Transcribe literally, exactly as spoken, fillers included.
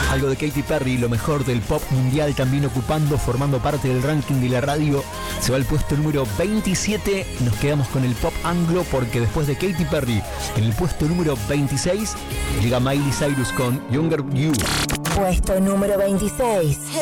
Algo de Katy Perry, lo mejor del pop mundial, también ocupando, formando parte del ranking de la radio. Se va al puesto número veintisiete. Nos quedamos con el pop anglo porque después de Katy Perry, en el puesto número veintiséis, llega Miley Cyrus con Younger You. Puesto número veintiséis.